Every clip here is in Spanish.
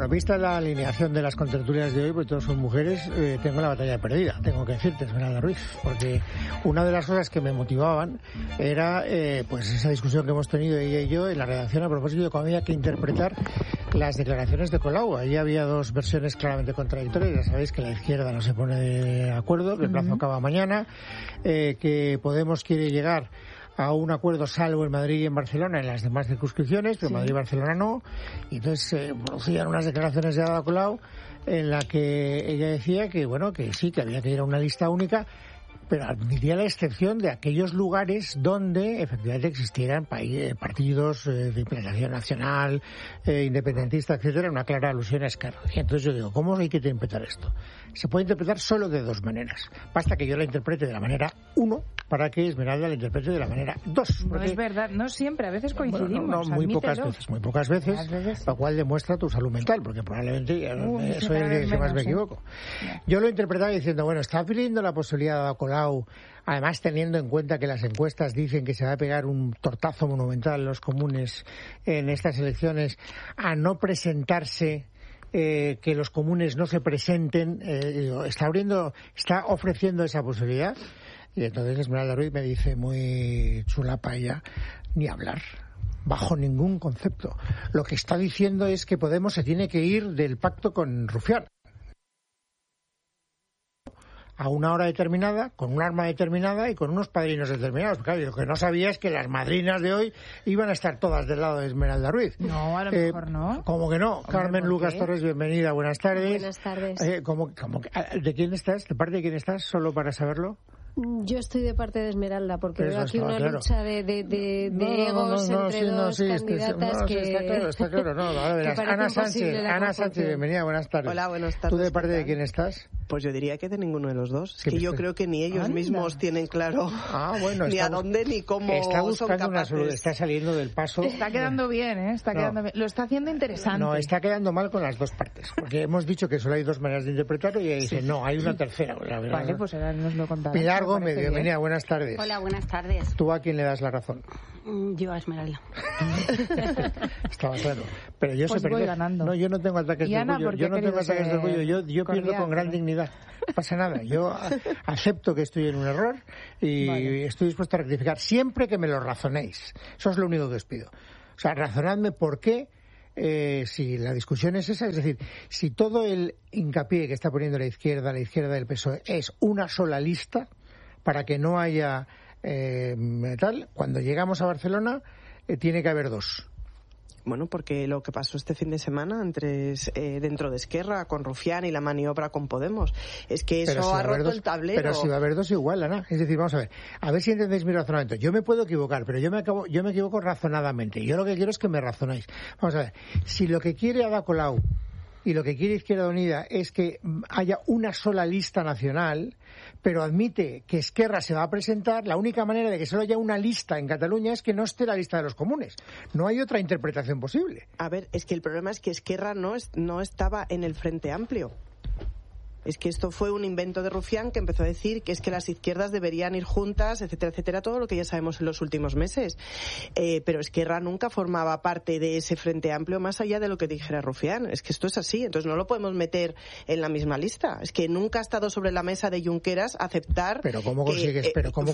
Bueno, vista la alineación de las contertulias de hoy, porque todos son mujeres, tengo la batalla perdida, tengo que decirte, Esmeralda Ruiz, porque una de las cosas que me motivaban era pues esa discusión que hemos tenido ella y yo en la redacción a propósito de cómo había que interpretar las declaraciones de Colau. Ahí había dos versiones claramente contradictorias. Ya sabéis que la izquierda no se pone de acuerdo, que el plazo acaba mañana, que Podemos quiere llegar a un acuerdo salvo en Madrid y en Barcelona en las demás circunscripciones, pero Madrid y Barcelona no. Y entonces producían unas declaraciones de Ada Colau en la que ella decía que, bueno, que sí, que había que ir a una lista única, pero admitía la excepción de aquellos lugares donde efectivamente existieran partidos de implantación nacional, independentista, etcétera, una clara alusión a Esquerra. Y entonces yo digo, ¿cómo hay que interpretar esto? Se puede interpretar solo de dos maneras. Basta que yo la interprete de la manera 1 para que Esmeralda la interprete de la manera 2. No es verdad, no siempre, a veces coincidimos. No, muy pocas veces, lo cual demuestra tu salud mental, porque probablemente soy el que más me equivoco. Yo lo interpretaba diciendo, bueno, está pidiendo la posibilidad de Colau, además teniendo en cuenta que las encuestas dicen que se va a pegar un tortazo monumental en los comunes en estas elecciones, a no presentarse, que los comunes no se presenten, está ofreciendo esa posibilidad. Y entonces Esmeralda Ruiz me dice muy chulapa ella, ni hablar, bajo ningún concepto. Lo que está diciendo es que Podemos se tiene que ir del pacto con Rufián a una hora determinada, con un arma determinada y con unos padrinos determinados. Claro, lo que no sabía es que las madrinas de hoy iban a estar todas del lado de Esmeralda Ruiz. No, a lo mejor no. ¿Cómo que no? Carmen Lucas Torres, bienvenida, buenas tardes. Buenas tardes. ¿De quién estás? ¿De parte de quién estás? Solo para saberlo. Yo estoy de parte de Esmeralda, porque veo aquí una lucha de egos entre dos candidatas que... Está claro. A ver, Ana Sánchez, bienvenida, buenas tardes. Hola, buenas tardes. ¿Tú de parte de quién estás? Pues yo diría que de ninguno de los dos. Es que yo creo que ni ellos mismos tienen claro ni a dónde ni cómo son capaces. Está saliendo del paso. Está quedando bien, Está quedando bien. Lo está haciendo interesante. No, está quedando mal con las dos partes. Porque hemos dicho que solo hay dos maneras de interpretarlo y ella dice, no, hay una tercera. Vale, pues ahora nos lo contarás. Pilar Gómez, bienvenida, buenas tardes. Hola, buenas tardes. ¿Tú a quién le das la razón? Yo a Esmeralda. Estaba claro. Pero yo pues voy ganando. No, yo no tengo ataques de orgullo. Yo no tengo ataques de orgullo. Yo pierdo con gran dignidad. No pasa nada. Yo acepto que estoy en un error y estoy dispuesto a rectificar siempre que me lo razonéis. Eso es lo único que os pido. O sea, razonadme por qué, si la discusión es esa, es decir, si todo el hincapié que está poniendo la izquierda del PSOE es una sola lista para que no haya tal, cuando llegamos a Barcelona tiene que haber dos. Bueno, porque lo que pasó este fin de semana dentro de Esquerra con Rufián y la maniobra con Podemos es que eso ha roto el tablero. Pero si va a haber dos igual, Ana. Es decir, vamos a ver si entendéis mi razonamiento. Yo me puedo equivocar, pero yo me equivoco razonadamente. Yo lo que quiero es que me razonáis. Vamos a ver, si lo que quiere Ada Colau y lo que quiere Izquierda Unida es que haya una sola lista nacional, pero admite que Esquerra se va a presentar, la única manera de que solo haya una lista en Cataluña es que no esté la lista de los comunes. No hay otra interpretación posible. A ver, es que el problema es que Esquerra no estaba en el Frente Amplio. Es que esto fue un invento de Rufián, que empezó a decir que es que las izquierdas deberían ir juntas, etcétera, etcétera, todo lo que ya sabemos en los últimos meses. Pero Esquerra nunca formaba parte de ese Frente Amplio más allá de lo que dijera Rufián. Es que esto es así, entonces no lo podemos meter en la misma lista. Es que nunca ha estado sobre la mesa de Junqueras aceptar. Pero ¿cómo consigues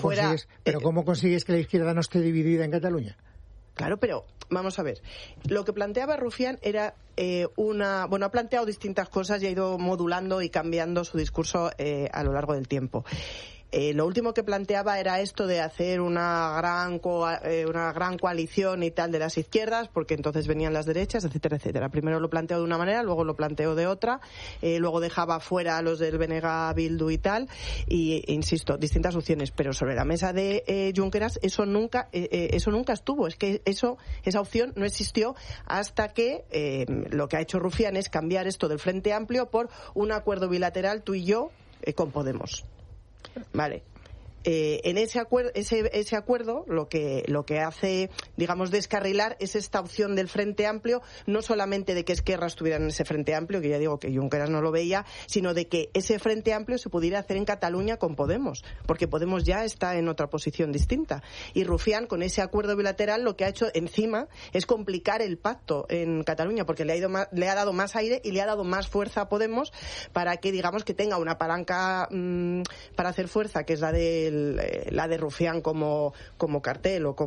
que la izquierda no esté dividida en Cataluña? Claro, pero vamos a ver. Lo que planteaba Rufián era ha planteado distintas cosas y ha ido modulando y cambiando su discurso a lo largo del tiempo. Lo último que planteaba era esto de hacer una gran coalición y tal de las izquierdas, porque entonces venían las derechas, etcétera, etcétera. Primero lo planteó de una manera, luego lo planteó de otra, luego dejaba fuera a los del BNG, Bildu y tal, y insisto, distintas opciones, pero sobre la mesa de Junqueras eso nunca estuvo. Es que esa opción no existió hasta que lo que ha hecho Rufián es cambiar esto del Frente Amplio por un acuerdo bilateral tú y yo con Podemos. Vale. En ese acuerdo lo que hace, digamos, descarrilar es esta opción del Frente Amplio, no solamente de que Esquerra estuviera en ese Frente Amplio, que ya digo que Junqueras no lo veía, sino de que ese Frente Amplio se pudiera hacer en Cataluña con Podemos, porque Podemos ya está en otra posición distinta. Y Rufián, con ese acuerdo bilateral, lo que ha hecho encima es complicar el pacto en Cataluña, porque le ha dado más aire y le ha dado más fuerza a Podemos para que, digamos, que tenga una palanca para hacer fuerza, que es la de Rufián como cartel o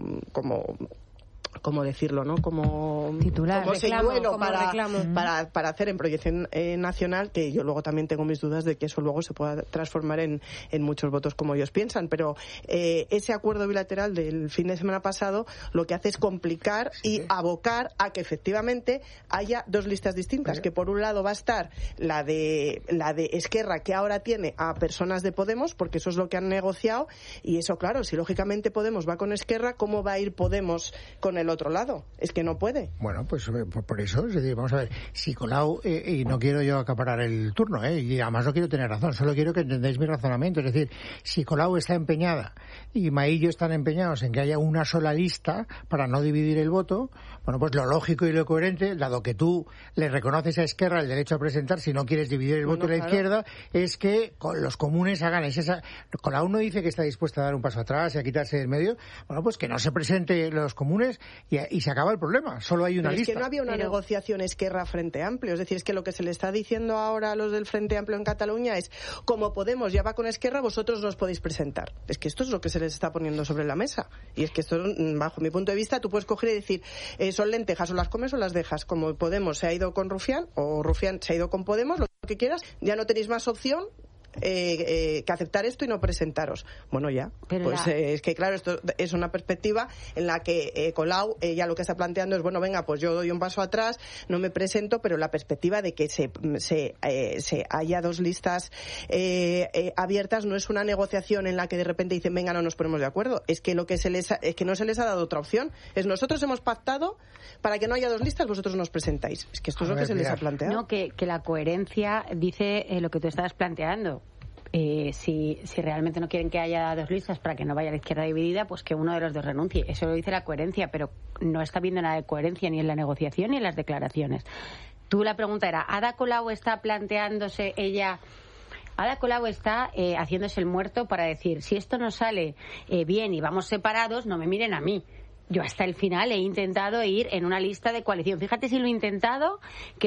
como decirlo, ¿no? Como titular, como reclamo, señuelo como para hacer en proyección nacional, que yo luego también tengo mis dudas de que eso luego se pueda transformar en muchos votos como ellos piensan, pero ese acuerdo bilateral del fin de semana pasado lo que hace es complicar y abocar a que efectivamente haya dos listas distintas, que por un lado va a estar la de Esquerra, que ahora tiene a personas de Podemos, porque eso es lo que han negociado, y eso, claro, si lógicamente Podemos va con Esquerra, ¿cómo va a ir Podemos con el otro lado? Es que no puede. Bueno, pues por eso, es decir, vamos a ver, si Colau, y no quiero yo acaparar el turno, y además no quiero tener razón, solo quiero que entendáis mi razonamiento, es decir, si Colau está empeñada y Maillo están empeñados en que haya una sola lista para no dividir el voto, bueno, pues lo lógico y lo coherente, dado que tú le reconoces a Esquerra el derecho a presentar, si no quieres dividir el voto de la izquierda, es que los comunes hagan esa... Colau no dice que está dispuesta a dar un paso atrás y a quitarse del medio, bueno, pues que no se presente los comunes y se acaba el problema. Solo hay una lista. Es que no había una negociación Esquerra-Frente Amplio. Es decir, es que lo que se le está diciendo ahora a los del Frente Amplio en Cataluña es, como Podemos ya va con Esquerra, vosotros no os podéis presentar. Es que esto es lo que se les está poniendo sobre la mesa. Y es que esto, bajo mi punto de vista, tú puedes coger y decir, son lentejas, o las comes o las dejas. Como Podemos se ha ido con Rufián, o Rufián se ha ido con Podemos, lo que quieras, ya no tenéis más opción que aceptar esto y no presentaros. Bueno, ya. Es que, claro, esto es una perspectiva en la que Colau ya lo que está planteando es, bueno, venga, pues yo doy un paso atrás, no me presento, pero la perspectiva de que se haya dos listas abiertas no es una negociación en la que de repente dicen, venga, no nos ponemos de acuerdo. Es que lo que es que no se les ha dado otra opción. Es, nosotros hemos pactado para que no haya dos listas, vosotros nos presentáis. Es que esto es lo que se les ha planteado. No, que la coherencia dice lo que tú estabas planteando. Si realmente no quieren que haya dos listas para que no vaya la izquierda dividida, pues que uno de los dos renuncie. Eso lo dice la coherencia, pero no está viendo nada de coherencia ni en la negociación ni en las declaraciones. Tú, la pregunta era, ¿Ada Colau está planteándose ella... Ada Colau está haciéndose el muerto para decir, si esto no sale bien y vamos separados, no me miren a mí. Yo hasta el final he intentado ir en una lista de coalición. Fíjate si lo he intentado,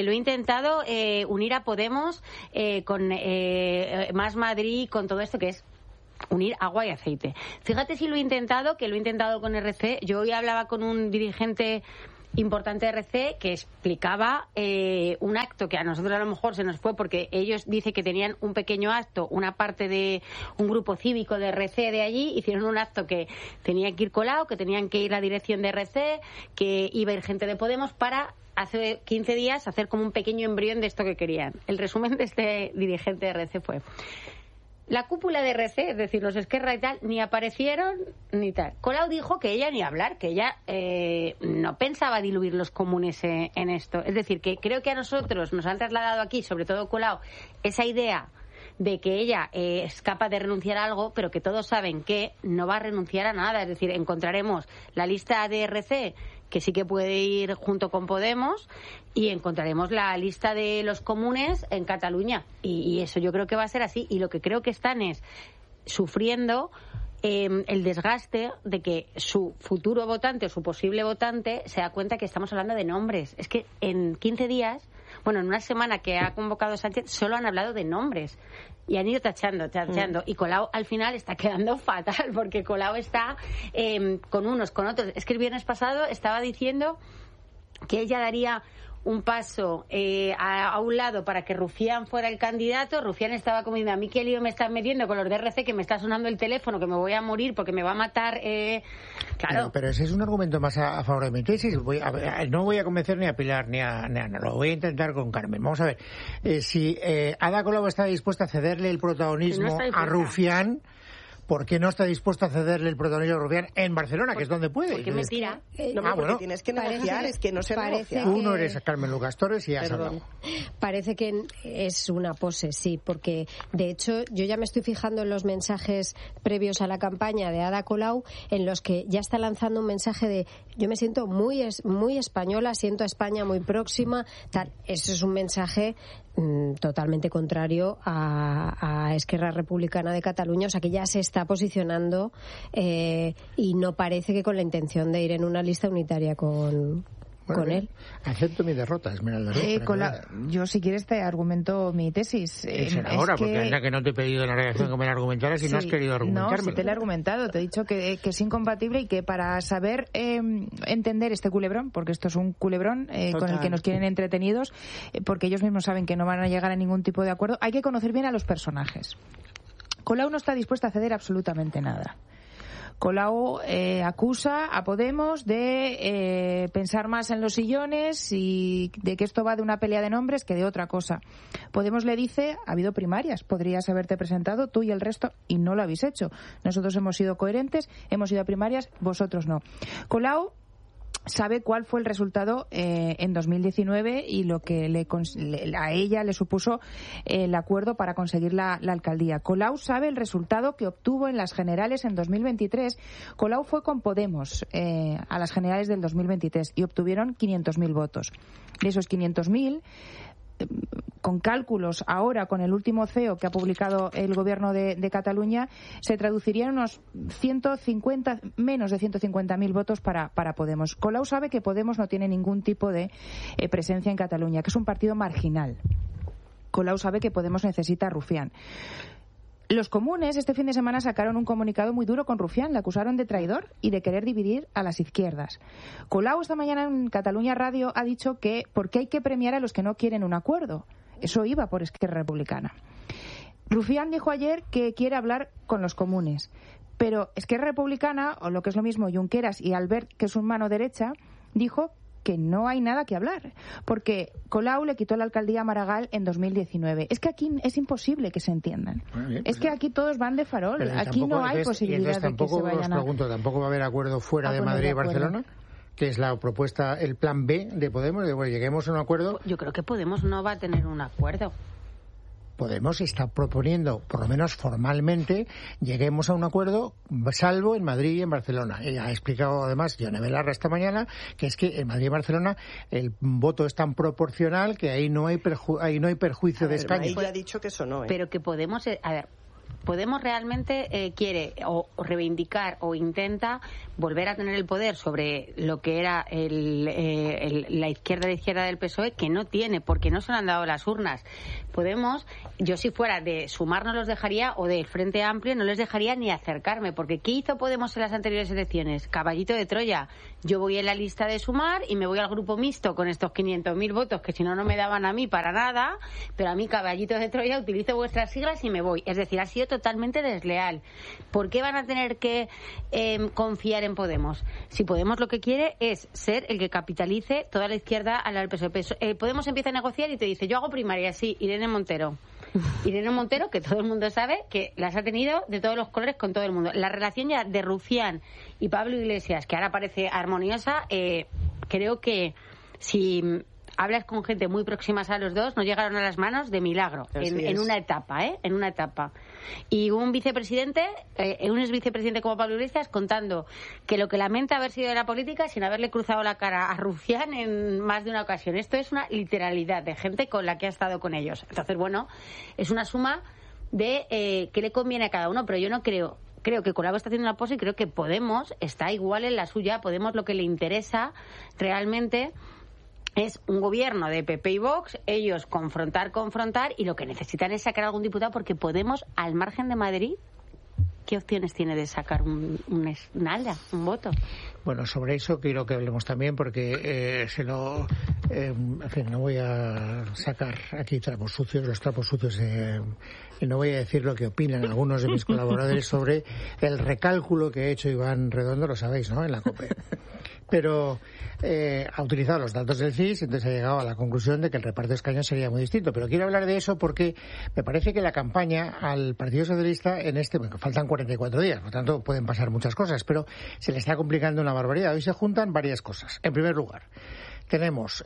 unir a Podemos con Más Madrid, con todo esto que es unir agua y aceite. Fíjate si lo he intentado, que lo he intentado con RC. Yo hoy hablaba con un dirigente importante de RC que explicaba un acto que a nosotros a lo mejor se nos fue porque ellos dicen que tenían un pequeño acto, una parte de un grupo cívico de RC de allí, hicieron un acto que tenía que ir Colau, que tenían que ir la dirección de RC, que iba a ir gente de Podemos para hace 15 días hacer como un pequeño embrión de esto que querían. El resumen de este dirigente de RC fue: la cúpula de RC, es decir, los Esquerra y tal, ni aparecieron ni tal. Colau dijo que ella ni hablar, que ella no pensaba diluir los comunes en esto. Es decir, que creo que a nosotros nos han trasladado aquí, sobre todo Colau, esa idea de que ella es capaz de renunciar a algo, pero que todos saben que no va a renunciar a nada. Es decir, encontraremos la lista de RC, que sí que puede ir junto con Podemos, y encontraremos la lista de los comunes en Cataluña. Y eso yo creo que va a ser así. Y lo que creo que están es sufriendo el desgaste de que su futuro votante o su posible votante se da cuenta que estamos hablando de nombres. Es que en 15 días, bueno, en una semana que ha convocado Sánchez, solo han hablado de nombres y han ido tachando. Y Colau al final está quedando fatal, porque Colau está con unos, con otros. Es que el viernes pasado estaba diciendo que ella daría un paso a un lado para que Rufián fuera el candidato. Rufián estaba como diciendo, a mí qué lío me están metiendo con los de RC, que me está sonando el teléfono, que me voy a morir porque me va a matar. Claro. Pero ese es un argumento más a favor de mi tesis. No voy a convencer ni a Pilar ni a Ana, lo voy a intentar con Carmen. Vamos a ver, si Ada Colau está dispuesta a cederle el protagonismo a Rufián, ¿por qué no está dispuesto a cederle el protagonismo a Rufián en Barcelona, que es donde puede? Porque me tira. Porque tienes que negociar, es que no se negocia. Tú no eres Carmen Lucas Torres y has hablado. Parece que es una pose, sí, porque de hecho yo ya me estoy fijando en los mensajes previos a la campaña de Ada Colau, en los que ya está lanzando un mensaje de yo me siento muy española, siento a España muy próxima, tal. Eso es un mensaje totalmente contrario a Esquerra Republicana de Cataluña, o sea que ya se está posicionando y no parece que con la intención de ir en una lista unitaria con él. Acepto mi derrota, Esmeralda. Yo, si quieres, te argumento mi tesis. Ahora, porque anda que no te he pedido en la redacción que me la argumentaras y no has querido argumentarme. No, sí te lo he argumentado. Te he dicho que es incompatible y que para saber entender este culebrón, porque esto es un culebrón con el que nos quieren entretenidos, porque ellos mismos saben que no van a llegar a ningún tipo de acuerdo, hay que conocer bien a los personajes. Colau no está dispuesta a ceder absolutamente nada. Colau acusa a Podemos de pensar más en los sillones y de que esto va de una pelea de nombres que de otra cosa. Podemos le dice, ha habido primarias, podrías haberte presentado tú y el resto y no lo habéis hecho. Nosotros hemos sido coherentes, hemos ido a primarias, vosotros no. Colau sabe cuál fue el resultado en 2019 y lo que a ella le supuso el acuerdo para conseguir la alcaldía. Colau sabe el resultado que obtuvo en las generales en 2023. Colau fue con Podemos a las generales del 2023 y obtuvieron 500.000 votos. De esos 500.000, con cálculos ahora con el último CEO que ha publicado el gobierno de Cataluña, se traducirían unos menos de 150.000 votos para Podemos. Colau sabe que Podemos no tiene ningún tipo de presencia en Cataluña, que es un partido marginal. Colau sabe que Podemos necesita a Rufián. Los comunes este fin de semana sacaron un comunicado muy duro con Rufián, le acusaron de traidor y de querer dividir a las izquierdas. Colau esta mañana en Cataluña Radio ha dicho que porque hay que premiar a los que no quieren un acuerdo. Eso iba por Esquerra Republicana. Rufián dijo ayer que quiere hablar con los comunes, pero Esquerra Republicana, o lo que es lo mismo, Junqueras y Albert, que es un mano derecha, dijo que no hay nada que hablar, porque Colau le quitó la alcaldía a Maragall en 2019. Es que aquí es imposible que se entiendan. Bien, pues es que aquí todos van de farol. Aquí no hay posibilidad de que se vayan ¿Tampoco va a haber acuerdo fuera de Madrid y Barcelona? Que es la propuesta, el plan B de Podemos, de bueno, lleguemos a un acuerdo. Yo creo que Podemos no va a tener un acuerdo. Podemos está proponiendo, por lo menos formalmente, lleguemos a un acuerdo, salvo en Madrid y en Barcelona. Ella ha explicado además, Yone Belarra esta mañana, que es que en Madrid y Barcelona el voto es tan proporcional que ahí no hay perjuicio de escaños. Ahí ya ha dicho que eso no, Pero que Podemos, Podemos realmente quiere o reivindicar o intenta volver a tener el poder sobre lo que era la izquierda del PSOE, que no tiene, porque no se le han dado las urnas. Podemos, yo si fuera de Sumar no los dejaría, o del Frente Amplio no les dejaría ni acercarme, porque ¿qué hizo Podemos en las anteriores elecciones? Caballito de Troya. Yo voy en la lista de Sumar y me voy al grupo mixto con estos 500.000 votos, que si no, no me daban a mí para nada, pero a mí, Caballito de Troya, utilizo vuestras siglas y me voy. Es decir, ha sido totalmente desleal. ¿Por qué van a tener que confiar en Podemos? Si Podemos lo que quiere es ser el que capitalice toda la izquierda a la del PSOE. Podemos empieza a negociar y te dice, yo hago primaria, sí, Irene Montero, que todo el mundo sabe que las ha tenido de todos los colores con todo el mundo. La relación ya de Rufián y Pablo Iglesias, que ahora parece armoniosa, creo que si hablas con gente muy próxima a los dos, no llegaron a las manos de milagro, en una etapa. Y un vicepresidente, un exvicepresidente como Pablo Iglesias, contando que lo que lamenta haber sido de la política sin haberle cruzado la cara a Rufián en más de una ocasión. Esto es una literalidad de gente con la que ha estado con ellos. Entonces, bueno, es una suma de qué le conviene a cada uno, pero yo no creo que Colau está haciendo una pose y creo que Podemos está igual en la suya. Podemos lo que le interesa realmente es un gobierno de PP y Vox, ellos confrontar, y lo que necesitan es sacar algún diputado, porque Podemos, al margen de Madrid, ¿qué opciones tiene de sacar un voto? Bueno, sobre eso quiero que hablemos también, porque en fin, no voy a sacar aquí los trapos sucios, y no voy a decir lo que opinan algunos de mis colaboradores sobre el recálculo que ha hecho Iván Redondo, lo sabéis, ¿no?, en la COPE. pero ha utilizado los datos del CIS, entonces ha llegado a la conclusión de que el reparto de escaños sería muy distinto. Pero quiero hablar de eso porque me parece que la campaña al Partido Socialista faltan 44 días, por lo tanto pueden pasar muchas cosas, pero se le está complicando una barbaridad. Hoy se juntan varias cosas. En primer lugar, tenemos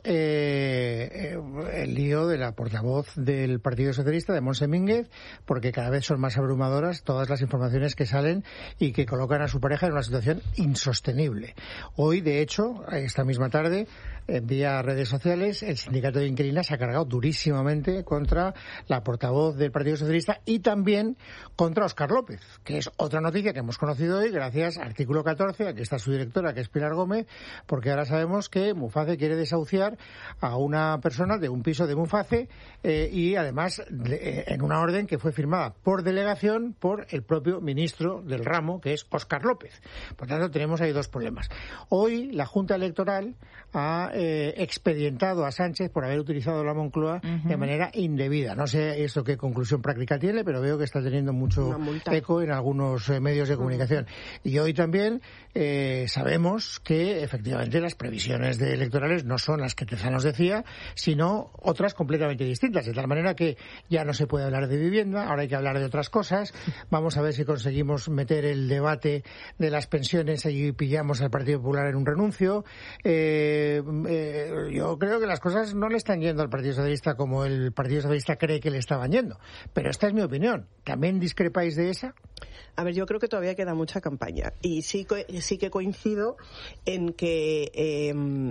el lío de la portavoz del Partido Socialista, de Montse Mínguez, porque cada vez son más abrumadoras todas las informaciones que salen y que colocan a su pareja en una situación insostenible. Hoy, de hecho, esta misma tarde, vía redes sociales, el sindicato de inquilinas se ha cargado durísimamente contra la portavoz del Partido Socialista y también contra Óscar López, que es otra noticia que hemos conocido hoy gracias al artículo 14, aquí está su directora, que es Pilar Gómez, porque ahora sabemos que Muface quiere desahuciar a una persona de un piso de Muface y además en una orden que fue firmada por delegación por el propio ministro del ramo, que es Óscar López. Por tanto, tenemos ahí dos problemas. Hoy la Junta Electoral ha expedientado a Sánchez por haber utilizado la Moncloa de manera indebida. No sé esto qué conclusión práctica tiene, pero veo que está teniendo mucho eco en algunos medios de comunicación. Y hoy también sabemos que efectivamente las previsiones electorales no son las que Tezanos decía, sino otras completamente distintas, de tal manera que ya no se puede hablar de vivienda, ahora hay que hablar de otras cosas. Vamos a ver si conseguimos meter el debate de las pensiones y pillamos al Partido Popular en un renuncio. Yo creo que las cosas no le están yendo al Partido Socialista como el Partido Socialista cree que le estaban yendo, pero esta es mi opinión. ¿También discrepáis de esa? A ver, yo creo que todavía queda mucha campaña y sí que coincido en que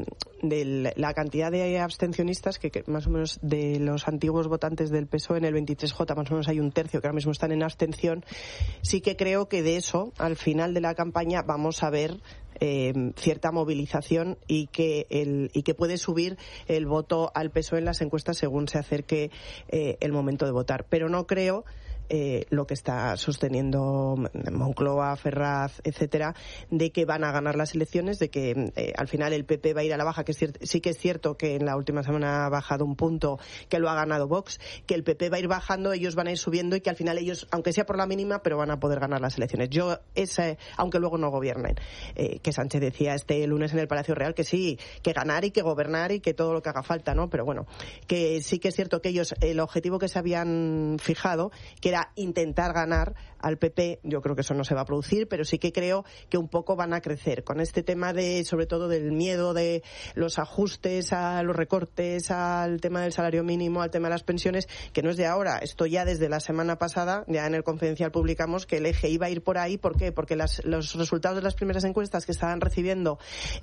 de la cantidad de abstencionistas, que más o menos de los antiguos votantes del PSOE en el 23J más o menos hay un tercio que ahora mismo están en abstención, sí que creo que de eso al final de la campaña vamos a ver cierta movilización y que puede subir el voto al PSOE en las encuestas según se acerque el momento de votar. Pero no creo lo que está sosteniendo Moncloa, Ferraz, etcétera, de que van a ganar las elecciones, de que al final el PP va a ir a la baja, que sí que es cierto que en la última semana ha bajado un punto, que lo ha ganado Vox, que el PP va a ir bajando, ellos van a ir subiendo y que al final ellos, aunque sea por la mínima, pero van a poder ganar las elecciones. Aunque luego no gobiernen, que Sánchez decía este lunes en el Palacio Real que sí, que ganar y que gobernar y que todo lo que haga falta, ¿no? Pero bueno, que sí que es cierto que ellos, el objetivo que se habían fijado, que era intentar ganar al PP, yo creo que eso no se va a producir, pero sí que creo que un poco van a crecer con este tema sobre todo del miedo de los ajustes a los recortes, al tema del salario mínimo, al tema de las pensiones, que no es de ahora, esto ya desde la semana pasada, ya en el Confidencial publicamos que el eje iba a ir por ahí. ¿Por qué? Porque los resultados de las primeras encuestas que estaban recibiendo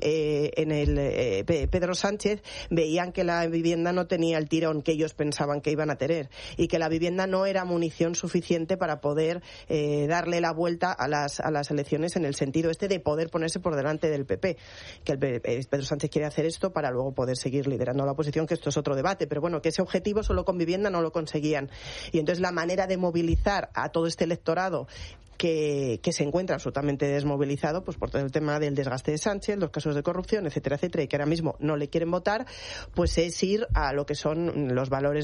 en el Pedro Sánchez veían que la vivienda no tenía el tirón que ellos pensaban que iban a tener y que la vivienda no era munición suficiente para poder darle la vuelta a las elecciones en el sentido de poder ponerse por delante del PP, que Pedro Sánchez quiere hacer esto para luego poder seguir liderando la oposición, que esto es otro debate, pero bueno, que ese objetivo solo con vivienda no lo conseguían. Y entonces la manera de movilizar a todo este electorado que se encuentra absolutamente desmovilizado pues por todo el tema del desgaste de Sánchez, los casos de corrupción, etcétera, etcétera, y que ahora mismo no le quieren votar, pues es ir a lo que son los valores